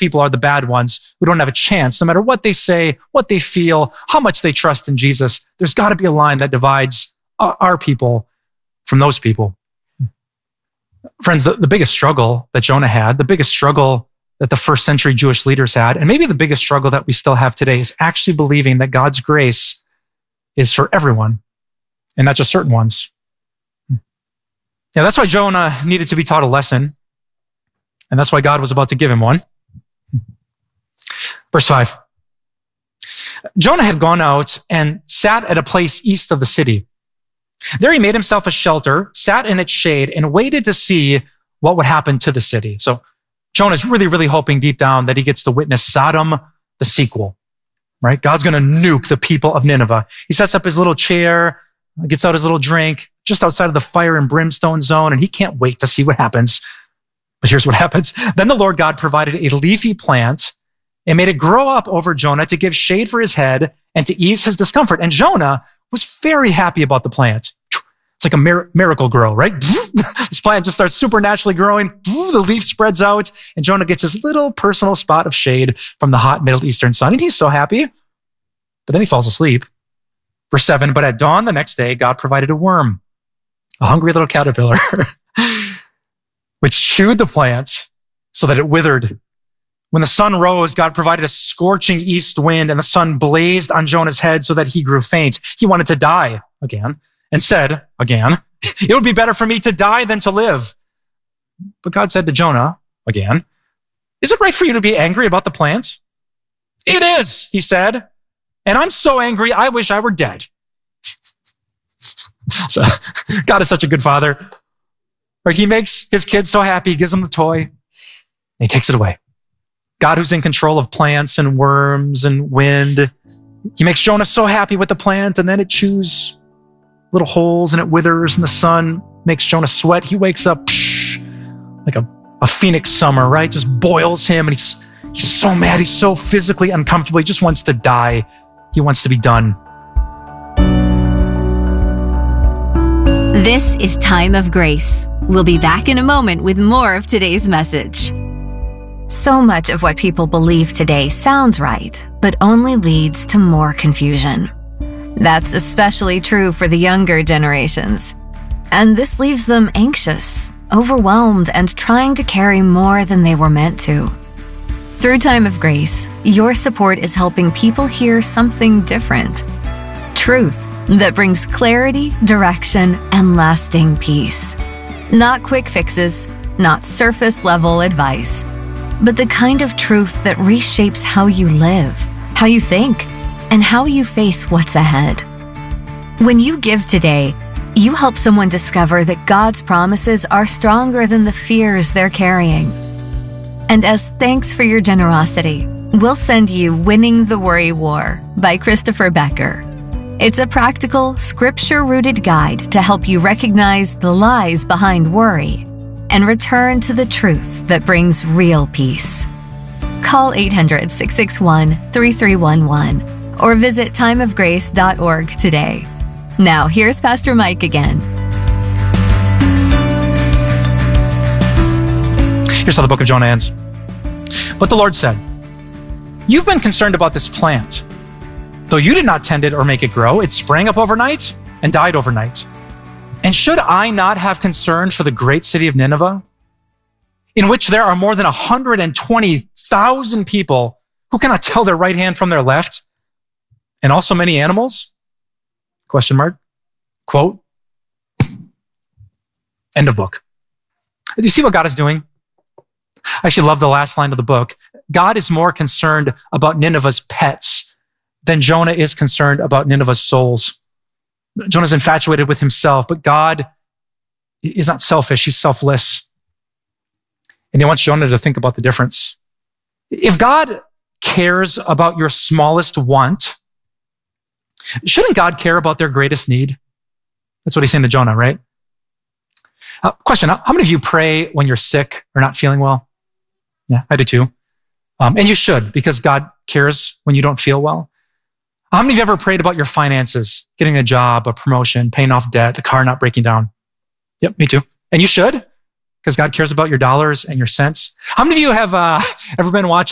people are the bad ones who don't have a chance, no matter what they say, what they feel, how much they trust in Jesus. There's got to be a line that divides our people from those people. Friends, the biggest struggle that Jonah had, the biggest struggle that the first century Jewish leaders had, and maybe the biggest struggle that we still have today, is actually believing that God's grace is for everyone and not just certain ones. Yeah, that's why Jonah needed to be taught a lesson, and that's why God was about to give him one. Verse 5. Jonah had gone out and sat at a place east of the city. There he made himself a shelter, sat in its shade, and waited to see what would happen to the city. So Jonah's really, really hoping deep down that he gets to witness Sodom, the sequel, right? God's going to nuke the people of Nineveh. He sets up his little chair, gets out his little drink just outside of the fire and brimstone zone, and he can't wait to see what happens. But here's what happens. Then the Lord God provided a leafy plant and made it grow up over Jonah to give shade for his head and to ease his discomfort. And Jonah was very happy about the plant. It's like a miracle grow, right? This plant just starts supernaturally growing. The leaf spreads out, and Jonah gets his little personal spot of shade from the hot Middle Eastern sun, and he's so happy. But then he falls asleep. Verse 7, but at dawn the next day, God provided a worm, a hungry little caterpillar, which chewed the plant so that it withered. When the sun rose, God provided a scorching east wind, and the sun blazed on Jonah's head so that he grew faint. He wanted to die again and said again, it would be better for me to die than to live. But God said to Jonah again, is it right for you to be angry about the plant? It is, he said. And I'm so angry, I wish I were dead. So God is such a good father. Right? He makes his kids so happy, he gives them the toy, and he takes it away. God, who's in control of plants and worms and wind, he makes Jonah so happy with the plant, and then it chews little holes and it withers, and the sun makes Jonah sweat. He wakes up like a phoenix summer, right? Just boils him, and he's so mad. He's so physically uncomfortable. He just wants to die. He wants to be done. This is Time of Grace. We'll be back in a moment with more of today's message. So much of what people believe today sounds right, but only leads to more confusion. That's especially true for the younger generations. And this leaves them anxious, overwhelmed, and trying to carry more than they were meant to. Through Time of Grace, your support is helping people hear something different. Truth that brings clarity, direction, and lasting peace. Not quick fixes, not surface-level advice, but the kind of truth that reshapes how you live, how you think, and how you face what's ahead. When you give today, you help someone discover that God's promises are stronger than the fears they're carrying. And as thanks for your generosity, we'll send you Winning the Worry War by Christopher Becker. It's a practical, scripture-rooted guide to help you recognize the lies behind worry and return to the truth that brings real peace. Call 800-661-3311 or visit timeofgrace.org today. Now, here's Pastor Mike again. Here's how the book of Jonah ends. But the Lord said, you've been concerned about this plant. Though you did not tend it or make it grow, it sprang up overnight and died overnight. And should I not have concern for the great city of Nineveh, in which there are more than 120,000 people who cannot tell their right hand from their left, and also many animals? Question mark. Quote. End of book. Do you see what God is doing? I actually love the last line of the book. God is more concerned about Nineveh's pets than Jonah is concerned about Nineveh's souls. Jonah's infatuated with himself, but God is not selfish. He's selfless. And he wants Jonah to think about the difference. If God cares about your smallest want, shouldn't God care about their greatest need? That's what he's saying to Jonah, right? Question, how many of you pray when you're sick or not feeling well? Yeah, I do too. And you should, because God cares when you don't feel well. How many of you ever prayed about your finances, getting a job, a promotion, paying off debt, the car not breaking down? Yep, me too. And you should, because God cares about your dollars and your cents. How many of you have ever been watching